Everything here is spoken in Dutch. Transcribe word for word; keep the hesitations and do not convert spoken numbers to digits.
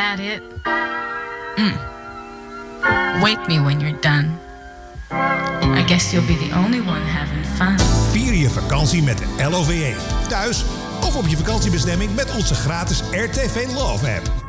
that it? Mm. Wake me when you're done. I guess you'll be the only one having fun. Vier je vakantie met de L O V E. Thuis of op je vakantiebestemming met onze gratis R T V Love app.